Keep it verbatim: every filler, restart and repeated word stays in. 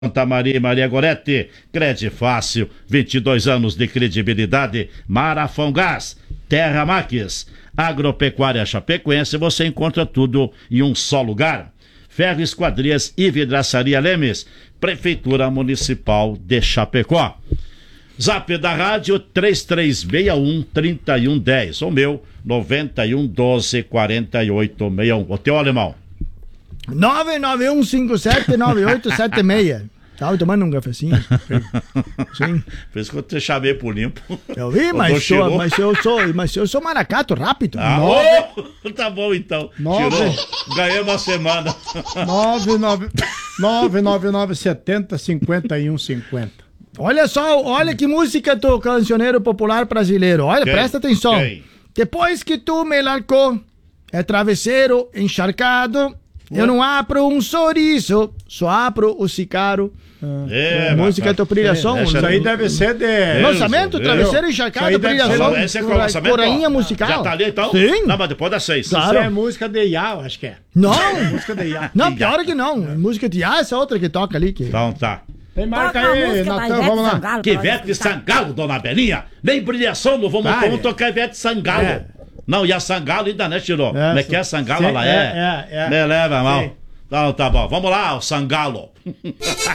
Santa Maria e Maria Gorete, Crede Fácil, vinte e dois anos de credibilidade. Marafão Gás, Terra Max, Agropecuária Chapecoense, você encontra tudo em um só lugar. Ferro Esquadrias e Vidraçaria Lemes, Prefeitura Municipal de Chapecó. Zap da rádio três três seis um, três um um zero, o meu nove um um doze, quatro oito seis um. O teu alemão nove nove um cinco sete nove oito sete seis. Tava tomando um cafezinho. Sim. Fez que eu te chamei por limpo. Eu vi, mas, sou, mas eu sou mas eu sou maracato rápido. Ah, nove... oh, tá bom então. Nove... Tirou. Ganhei uma semana. nove nove nove setenta cinquenta e um cinquenta. Olha só, olha que música do cancioneiro popular brasileiro. Olha, Quem? presta atenção. Quem? Depois que tu me largou, é travesseiro encharcado. Eu não abro um sorriso, só abro o cigarro. É, música do Brilhação. É, Isso aí deve ser de... Lançamento, Deus, travesseiro Deus. encharcado, Brilhação. Esse é qual o lançamento? Corainha musical. Já tá ali então? Sim. Não, mas depois das seis. Claro. Isso é música de Iá, acho que é. Não, Música de Iá. não, pior que não. Música de ah, essa outra que toca ali. Que... Então tá. Tem marca Toca a aí, música da Natan, Ivete vamos lá. Sangalo, Que pra nós Ivete escutar. Sangalo, dona Belinha. Nem Brilhação, não vamos Vai. vamos tocar Ivete Sangalo. É. Não, e a Sangalo ainda, né, Tirou? É, Como é que é a Sangalo? sim, Ela é, é. é, é. Me leva, mal. Sim. Então tá bom. Vamos lá, o Sangalo.